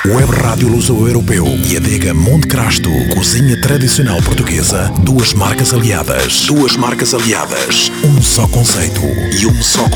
Web Rádio Luso-Europeu e Adega Monte Crasto. Cozinha tradicional portuguesa. Duas marcas aliadas. Um só conceito e um só